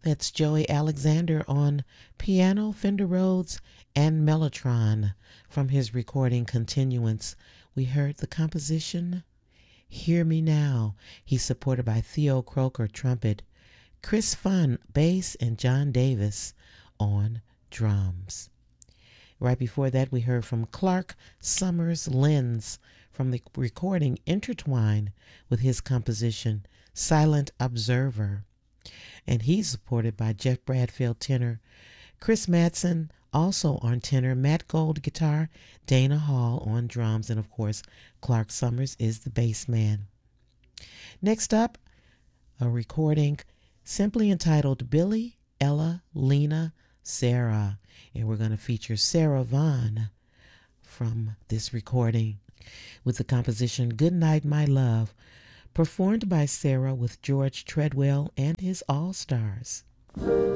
That's Joey Alexander on piano, Fender Rhodes, and Mellotron. From his recording Continuance, we heard the composition Hear Me Now. He's supported by Theo Croker, trumpet, Chris Funn, bass, and John Davis on drums. Right before that, we heard from Clark Summers Lenz from the recording Intertwine with his composition Silent Observer. And he's supported by Jeff Bradfield, tenor, Chris Madsen, also on tenor, Matt Gold, guitar, Dana Hall on drums, and of course, Clark Summers is the bass man. Next up, a recording simply entitled Billy, Ella, Lena, Sarah. And we're going to feature Sarah Vaughan from this recording with the composition Good Night, My Love, performed by Sarah with George Treadwell and his All-Stars.